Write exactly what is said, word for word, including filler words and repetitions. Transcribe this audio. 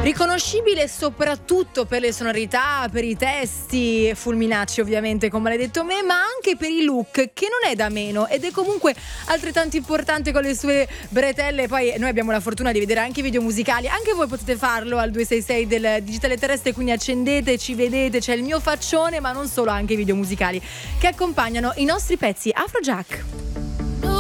Riconoscibile soprattutto per le sonorità, per i testi fulminacci ovviamente con Maledetto me, ma anche per i look, che non è da meno ed è comunque altrettanto importante con le sue bretelle. Poi noi abbiamo la fortuna di vedere anche i video musicali, anche voi potete farlo al due sei sei del Digitale Terrestre, quindi accendete, ci vedete, c'è il mio faccione, ma non solo, anche i video musicali che accompagnano i nostri pezzi Afrojack.